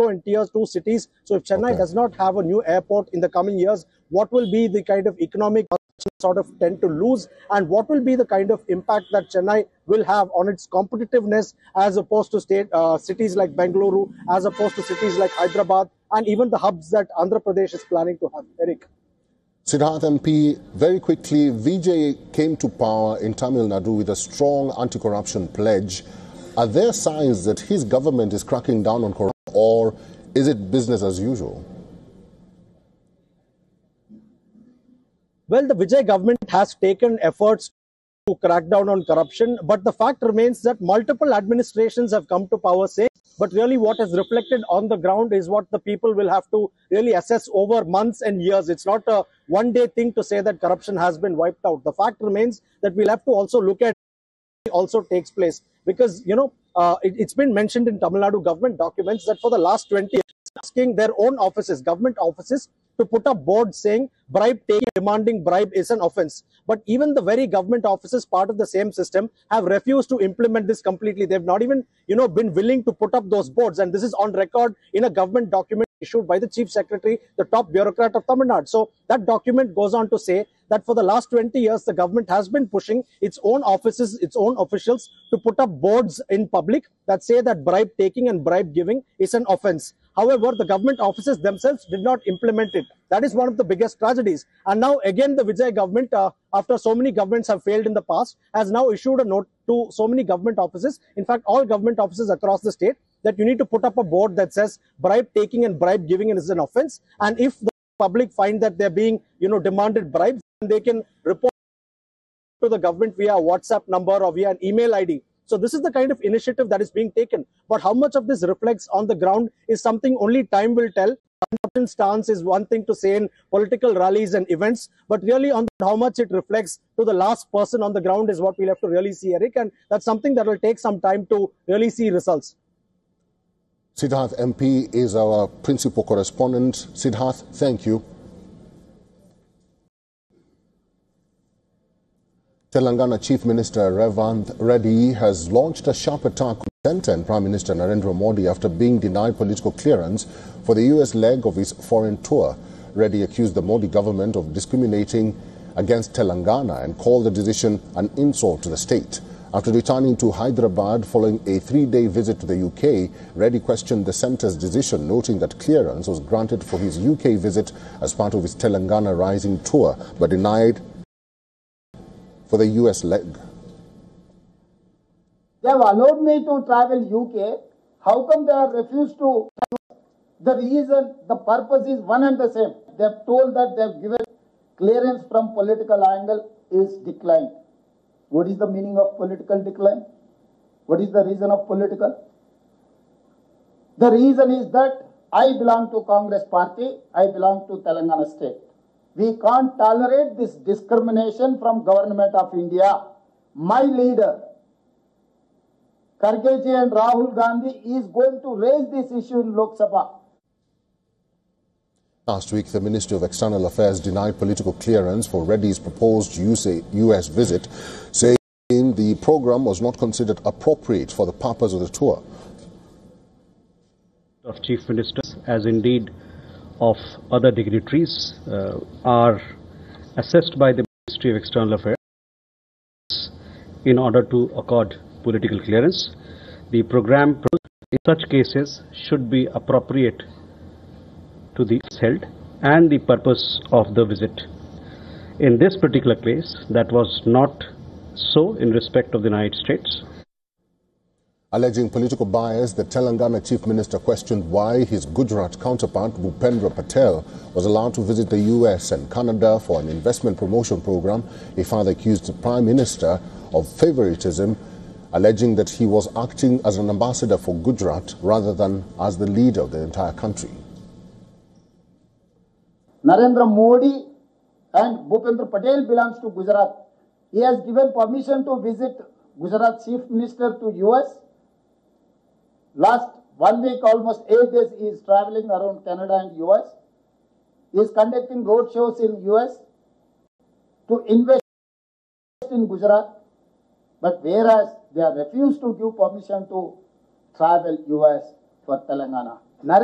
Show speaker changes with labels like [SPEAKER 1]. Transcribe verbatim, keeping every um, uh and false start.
[SPEAKER 1] metro and tier two cities. So if Chennai okay. does not have a new airport in the coming years, what will be the kind of economic sort of tend to lose, and what will be the kind of impact that Chennai will have on its competitiveness as opposed to state uh, cities like Bengaluru, as opposed to cities like Hyderabad, and even the hubs that Andhra Pradesh is planning to have. Eric.
[SPEAKER 2] Siddharth M P, very quickly, V J came to power in Tamil Nadu with a strong anti-corruption pledge. Are there signs that his government is cracking down on corruption, or is it business as usual?
[SPEAKER 1] Well, the Vijay government has taken efforts to crack down on corruption, but the fact remains that multiple administrations have come to power saying, but really what is reflected on the ground is what the people will have to really assess over months and years. It's not a one-day thing to say that corruption has been wiped out. The fact remains that we'll have to also look at what also takes place, because, you know, uh, it, it's been mentioned in Tamil Nadu government documents that for the last twenty years, asking their own offices, government offices, to put up boards saying bribe taking, demanding bribe is an offense. But even the very government offices, part of the same system, have refused to implement this completely. They've not even, you know, been willing to put up those boards. And this is on record in a government document issued by the Chief Secretary, the top bureaucrat of Tamil Nadu. So that document goes on to say that for the last twenty years, the government has been pushing its own offices, its own officials to put up boards in public that say that bribe taking and bribe giving is an offense. However, the government offices themselves did not implement it. That is one of the biggest tragedies. And now again, the Vijay government, uh, after so many governments have failed in the past, has now issued a note to so many government offices, in fact, all government offices across the state, that you need to put up a board that says bribe taking and bribe giving is an offense. And if the public find that they're being, you know, demanded bribes, they can report to the government via a WhatsApp number or via an email I D. So this is the kind of initiative that is being taken. But how much of this reflects on the ground is something only time will tell. Corruption stance is one thing to say in political rallies and events, but really on how much it reflects to the last person on the ground is what we'll have to really see, Eric. And that's something that will take some time to really see results.
[SPEAKER 2] Siddharth M P is our principal correspondent. Siddharth, thank you. Telangana Chief Minister Revanth Reddy has launched a sharp attack on Centre and Prime Minister Narendra Modi after being denied political clearance for the U S leg of his foreign tour. Reddy accused the Modi government of discriminating against Telangana and called the decision an insult to the state. After returning to Hyderabad following a three-day visit to the U K, Reddy questioned the centre's decision, noting that clearance was granted for his U K visit as part of his Telangana Rising tour, but denied for the U S leg.
[SPEAKER 3] They have allowed me to travel U K. How come they have refused to? The reason, the purpose is one and the same. They have told that they have given clearance from political angle is declined. What is the meaning of political decline? What is the reason of political? The reason is that I belong to Congress party, I belong to Telangana state. We can't tolerate this discrimination from Government of India. My leader, Kharge ji and Rahul Gandhi, is going to raise this issue in Lok Sabha.
[SPEAKER 2] Last week, the Ministry of External Affairs denied political clearance for Reddy's proposed U S visit, saying the program was not considered appropriate for the purpose of the tour.
[SPEAKER 4] Of Chief Ministers, as indeed of other dignitaries, uh, are assessed by the Ministry of External Affairs in order to accord political clearance. The program in such cases should be appropriate to the held and the purpose of the visit. In this particular case, that was not so in respect of the United States.
[SPEAKER 2] Alleging political bias, the Telangana Chief Minister questioned why his Gujarat counterpart, Bhupendra Patel, was allowed to visit the U S and Canada for an investment promotion program. He further accused the Prime Minister of favoritism, alleging that he was acting as an ambassador for Gujarat rather than as the leader of the entire country.
[SPEAKER 3] Narendra Modi and Bhupendra Patel belongs to Gujarat. He has given permission to visit Gujarat Chief Minister to U S. Last one week, almost eight days, he is traveling around Canada and U S. He is conducting road shows in U S to invest in Gujarat. But whereas they have refused to give permission to travel U S for Telangana.